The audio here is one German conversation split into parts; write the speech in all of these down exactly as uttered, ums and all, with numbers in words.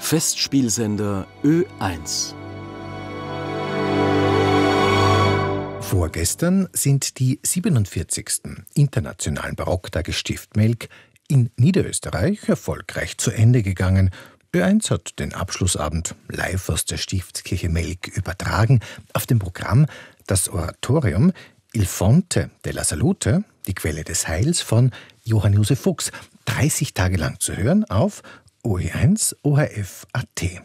Festspielsender Ö eins. Vorgestern sind die siebenundvierzigsten internationalen Barocktage Stiftmelk in Niederösterreich erfolgreich zu Ende gegangen. Ö eins hat den Abschlussabend live aus der Stiftskirche Melk übertragen. Auf dem Programm das Oratorium Il Fonte della Salute, die Quelle des Heils von Johann Josef Fuchs, dreißig Tage lang zu hören auf O E eins O H F Punkt A T.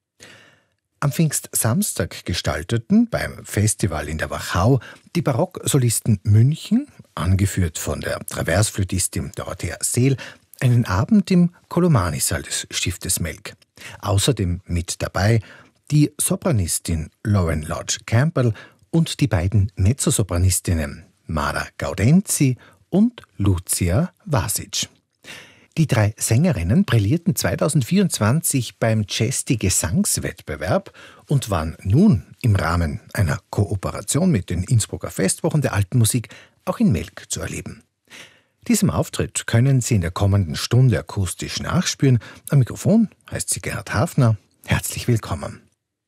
Am Pfingstsamstag gestalteten beim Festival in der Wachau die Barocksolisten München, angeführt von der Traversflötistin Dorothea Seel, einen Abend im Kolomani-Saal des Stiftes Melk. Außerdem mit dabei die Sopranistin Lauren Lodge Campbell und die beiden Mezzosopranistinnen Mara Gaudenzi und Lucia Vasic. Die drei Sängerinnen brillierten zweitausendvierundzwanzig beim Cesti Gesangswettbewerb und waren nun im Rahmen einer Kooperation mit den Innsbrucker Festwochen der Alten Musik auch in Melk zu erleben. Diesem Auftritt können Sie in der kommenden Stunde akustisch nachspüren. Am Mikrofon heißt sie Gerhard Hafner. Herzlich willkommen.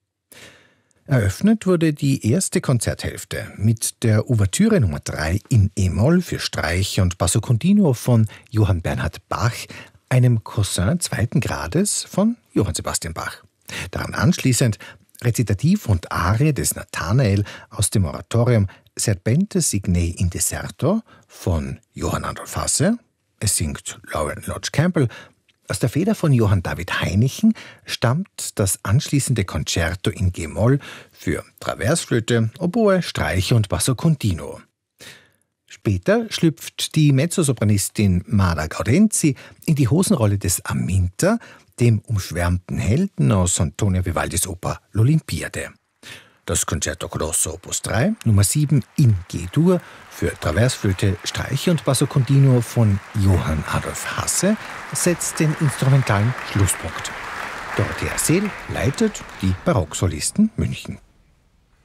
Eröffnet wurde die erste Konzerthälfte mit der Ouvertüre Nummer drei in E-Moll für Streicher und Basso Continuo von Johann Bernhard Bach, einem Cousin zweiten Grades von Johann Sebastian Bach. Daran anschließend Rezitativ und Arie des Nathanael aus dem Oratorium Serpente Signei in Deserto von Johann Adolf Hasse. Es singt Lauren Lodge Campbell. Aus der Feder von Johann David Heinichen stammt das anschließende Concerto in G-Moll für Traversflöte, Oboe, Streicher und Basso Continuo. Später schlüpft die Mezzosopranistin Mara Gaudenzi in die Hosenrolle des Aminta, dem umschwärmten Helden aus Antonio Vivaldis Oper L'Olimpiade. Das Concerto Grosso Opus drei, Nummer sieben in G-Dur für Traversflöte, Streicher und Basso Continuo von Johann Adolf Hasse setzt den instrumentalen Schlusspunkt. Dorothea Seel leitet die Barocksolisten München.